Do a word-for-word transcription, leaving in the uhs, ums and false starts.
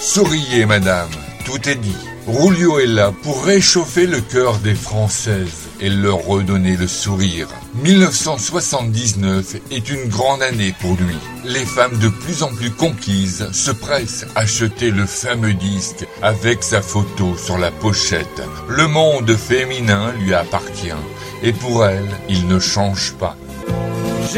Souriez, madame, tout est dit. Rulio est là pour réchauffer le cœur des Françaises et leur redonner le sourire. mille neuf cent soixante-dix-neuf est une grande année pour lui. Les femmes de plus en plus conquises se pressent à acheter le fameux disque avec sa photo sur la pochette. Le monde féminin lui appartient et pour elle, il ne change pas.